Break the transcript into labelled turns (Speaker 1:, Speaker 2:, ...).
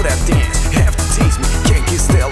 Speaker 1: that dance. Have to tease me, can't get still,